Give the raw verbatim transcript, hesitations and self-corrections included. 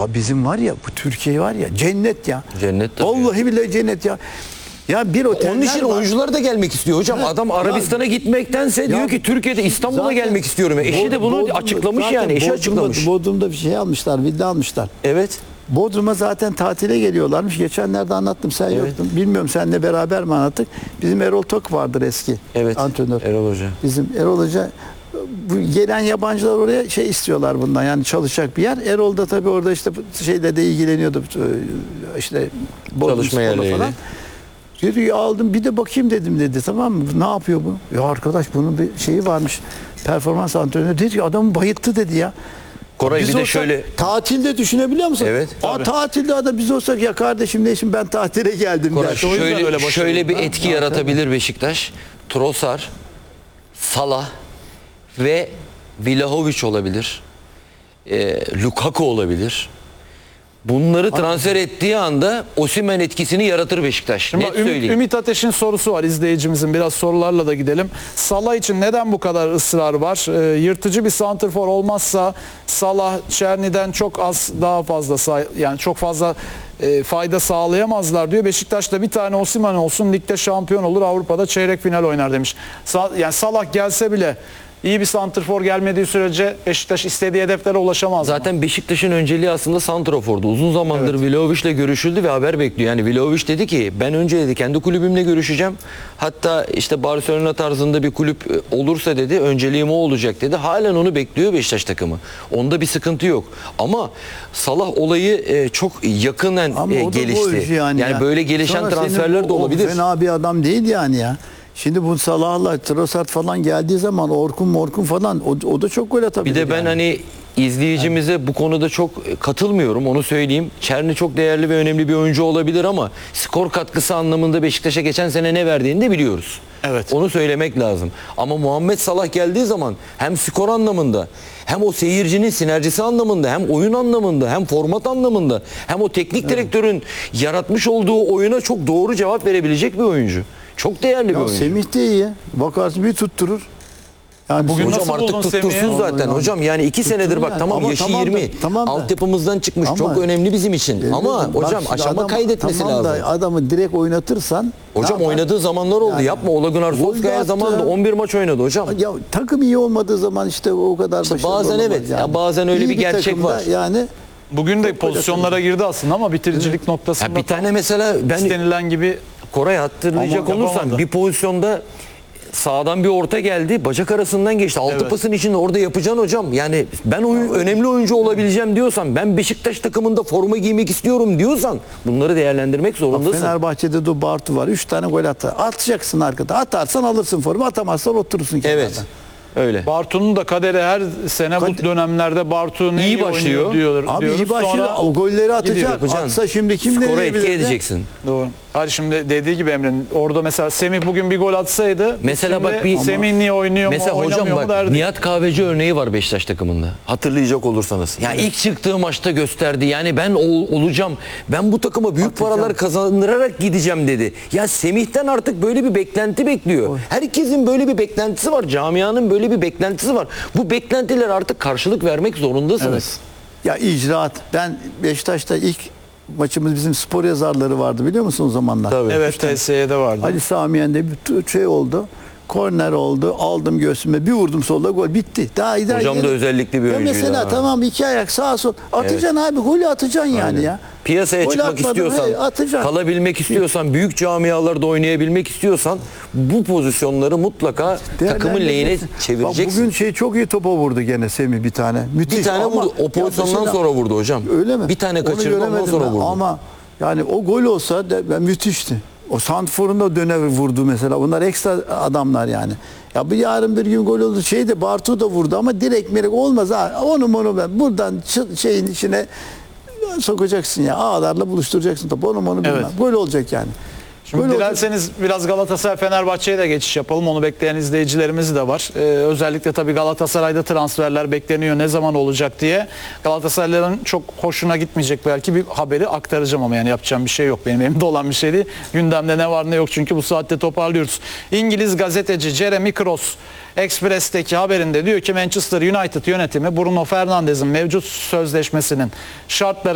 Ya bizim var ya, bu Türkiye var ya, cennet ya. Cennet tabii. Vallahi billahi cennet ya. Ya bir oteller Onun için var. oyuncular da gelmek istiyor hocam. Evet. Adam Arabistan'a Ya- gitmektense Ya- diyor ki Türkiye'de İstanbul'a Zaten gelmek istiyorum. Eşi de bunu Bodrum'da- açıklamış zaten yani. Eşi Bodrum'da- açıklamış. Bodrum'da bir şey almışlar, villa almışlar. Evet. Bodrum'a zaten tatile geliyorlarmış. Geçenlerde anlattım, sen Evet. yoktun. Bilmiyorum, seninle beraber mi anlattık? Bizim Erol Tok vardır, eski Evet. antrenör. Erol Hoca. Bizim Erol Hoca, bu gelen yabancılar oraya şey istiyorlar bundan, yani çalışacak bir yer. Erol da tabii orada işte şeyle de ilgileniyordu, işte Bodrum Çalışma sporla yerleriyle. falan. Dedi ya, aldım bir de bakayım dedim dedi, tamam mı? Ne yapıyor bu? Ya arkadaş, bunun bir şeyi varmış. Performans antrenörü dedi ki, adamı bayıttı dedi ya. Koray Biz bir de olsak şöyle tatilde düşünebiliyor musun? Evet. Aa, Tabii. tatilde adam biz olsak, ya kardeşim ne işim, ben tatile geldim Koray, der. O yüzden şöyle, öyle başarılı. şöyle bir Ha, etki ha, yaratabilir Beşiktaş. Trossard, Salah ve Vlahovic olabilir. Ee, Lukaku olabilir. Bunları transfer ettiği anda Osimhen etkisini yaratır Beşiktaş. Şimdi Net Ümit, söyleyeyim. Ümit Ateş'in sorusu var izleyicimizin. Biraz sorularla da gidelim. Salah için neden bu kadar ısrar var? Ee, yırtıcı bir santrfor olmazsa Salah, Çerni'den çok az daha fazla say- yani çok fazla e, fayda sağlayamazlar diyor. Beşiktaş'ta bir tane Osimhen olsun, ligde şampiyon olur, Avrupa'da çeyrek final oynar demiş. Sa- yani Salah gelse bile iyi bir santrfor gelmediği sürece Beşiktaş istediği hedeflere ulaşamaz. mı? Zaten Beşiktaş'ın önceliği aslında santrafordu. Uzun zamandır Evet. Vlahovic'le görüşüldü ve haber bekliyor. Yani Vlahovic dedi ki ben önce dedi kendi kulübümle görüşeceğim. Hatta işte Barcelona tarzında bir kulüp e, olursa dedi önceliğim o olacak dedi. Halen onu bekliyor Beşiktaş takımı. Onda bir sıkıntı yok. Ama Salah olayı e, çok yakından Ama e, o da gelişti. golcü Yani, ya. böyle gelişen Sonra senin transferler de bu- o olabilir. Fena bir adam değil yani ya. Şimdi bu Salah'la Trossard falan geldiği zaman, Orkun Morkun falan, o, o da çok gol atabilir. Bir de ben yani. hani izleyicimize bu konuda çok katılmıyorum, onu söyleyeyim. Çerni çok değerli ve önemli bir oyuncu olabilir ama skor katkısı anlamında Beşiktaş'a geçen sene ne verdiğini de biliyoruz. Evet. Onu söylemek lazım. Ama Muhammed Salah geldiği zaman hem skor anlamında, hem o seyircinin sinerjisi anlamında, hem oyun anlamında, hem format anlamında, hem o teknik direktörün yaratmış olduğu oyuna çok doğru cevap verebilecek bir oyuncu. Çok değerli bir Ya oyuncu. Semih de iyi. Bakarsın bir tutturur. Yani Bugün hocam, nasıl Hocam artık buldun tuttursun Semih'i? zaten hocam. Yani iki senedir bak yani. tamam Ama yaşı tamam da- yirmi. tamam da- Altyapımızdan çıkmış. Ama- çok önemli bizim için. E, Ama bak hocam şimdi aşama adam- kaydetmesi tamam lazım. Da adamı direkt oynatırsan, Hocam ne yapar? oynadığı zamanlar oldu. Yani- Yapma. Ola Gunnar Gol Solskjaer attı. zamanında on bir maç oynadı hocam. Ya takım iyi olmadığı zaman işte o kadar başarılı bazen olamaz evet. Ya bazen öyle İyi bir gerçek takımda var. Yani Bugün de pozisyonlara girdi aslında ama bitiricilik noktasında Ya bir tane mesela ben istenilen gibi Koray hatırlayacak Ama olursan yapamadı. bir pozisyonda sağdan bir orta geldi. Bacak arasından geçti. Altı Evet. pasın içinde orada yapacaksın hocam. Yani ben oyun, önemli oyuncu olabileceğim diyorsan, ben Beşiktaş takımında forma giymek istiyorum diyorsan bunları değerlendirmek zorundasın. Fenerbahçe'de de Bartu var. Üç tane gol attı. Atacaksın arkada. Atarsan alırsın formu. Atamazsan oturursun kenarda. Evet. Öyle. Bartu'nun da kaderi her sene bu Kad- dönemlerde Bartu ne İyi iyi başlıyor. oynuyor diyor, Abi diyoruz. iyi başlıyor. Sonra O golleri atacak. yapacaksın. Atsa şimdi kim Skora ne etki diyebilirdi? edeceksin. Doğru. Hadi şimdi dediği gibi Emre'nin orada mesela Semih bugün bir gol atsaydı Mesela şimdi bak bir- Semih niye oynuyor Mesela mu hocam oynamıyor mu bak derdik. Nihat Kahveci örneği var Beşiktaş takımında. Hatırlayacak olursanız. Yani ilk çıktığı maçta gösterdi. Yani ben ol- olacağım. Ben bu takıma büyük Atacağım. paralar kazandırarak gideceğim dedi. Ya Semih'ten artık böyle bir beklenti bekliyor. Herkesin böyle bir beklentisi var. Camianın böyle bir beklentisi var. Bu beklentiler artık karşılık vermek zorundasınız. Ya icraat. Ben Beşiktaş'ta ilk maçımız, bizim spor yazarları vardı biliyor musun o zamanlar? Tabii. Evet T S E'de vardı. Ali Sami Yen'de bir şey oldu. Korner oldu. Aldım göğsüme. Bir vurdum solda, gol bitti. Daha iyi daha Hocam iyi. da özellikli bir Ya oyuncuydu mesela ha. tamam, iki ayak sağa sol. Atacaksın abi. Golü atacaksın yani ya. Piyasaya Gol çıkmak atmadın, istiyorsan, hey, atacaksın. kalabilmek istiyorsan, büyük camialarda oynayabilmek istiyorsan bu pozisyonları mutlaka takımın lehine Değerlendireceksin. çevireceksin. Bak bugün şey çok iyi topa vurdu gene Semih bir tane. Müthiş. Bir tane Ama vurdu. O ya pozisyondan mesela- sonra vurdu hocam. Öyle mi? Bir tane Onu kaçırdı ondan göremedim sonra ben. vurdu. Ama yani o gol olsa de, ben müthişti. O Santfor'un da döne vurdu mesela. Bunlar ekstra adamlar yani. Ya bir yarın bir gün gol oldu. Şey de Bartu da vurdu ama direkt merek olmaz ha. Onu onu ben buradan çı- şeyin içine sokacaksın ya. Ağlarla buluşturacaksın topu. Onu onu bilmem. Evet. Gol olacak yani. Şimdi Böyle olacak. dilerseniz biraz Galatasaray Fenerbahçe'ye de geçiş yapalım. Onu bekleyen izleyicilerimiz de var. Ee, özellikle tabii Galatasaray'da transferler bekleniyor. Ne zaman olacak diye. Galatasaraylıların çok hoşuna gitmeyecek belki bir haberi aktaracağım ama yani yapacağım bir şey yok. Benim elimde olan bir şey değil. Gündemde ne var ne yok çünkü bu saatte toparlıyoruz. İngiliz gazeteci Jeremy Cross Express'teki haberinde diyor ki Manchester United yönetimi Bruno Fernandes'in mevcut sözleşmesinin şartları